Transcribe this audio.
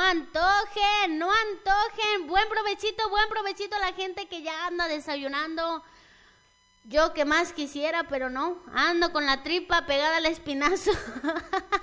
antojen, no antojen. Buen provechito a la gente que ya anda desayunando. Yo que más quisiera, pero no, ando con la tripa pegada al espinazo.